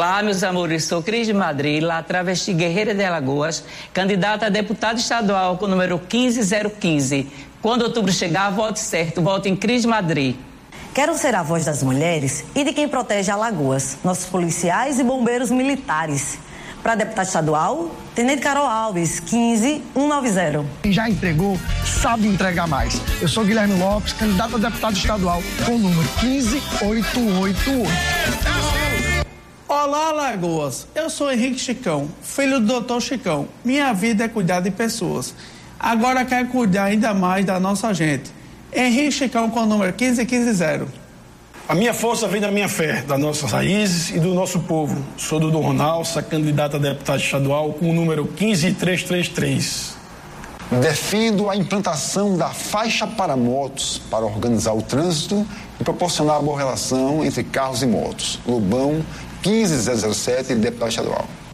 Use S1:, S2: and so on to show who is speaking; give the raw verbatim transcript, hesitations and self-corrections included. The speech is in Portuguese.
S1: Olá, meus amores, sou Cris de Madrid, lá travesti guerreira de Alagoas, candidata a deputada estadual com o número quinze zero quinze. Quando outubro chegar, vote certo, vote em Cris de Madrid.
S2: Quero ser a voz das mulheres e de quem protege Alagoas, nossos policiais e bombeiros militares. Para deputada estadual, Tenente Carol Alves, quinze um nove zero.
S3: Quem já entregou, sabe entregar mais. Eu sou Guilherme Lopes, candidato a deputado estadual, com o número quinze oito oito oito.
S4: Olá, Alagoas. Eu sou Henrique Chicão, filho do doutor Chicão. Minha vida é cuidar de pessoas. Agora quero cuidar ainda mais da nossa gente. Henrique Chicão com o número quinze quinze zero.
S5: A minha força vem da minha fé, das nossas raízes e do nosso povo. Sou Dudu Ronaldo, candidata a deputado estadual com o número quinze três três três.
S6: Defendo a implantação da faixa para motos para organizar o trânsito e proporcionar boa relação entre carros e motos. Lobão, quinze zero zero sete, deputado estadual.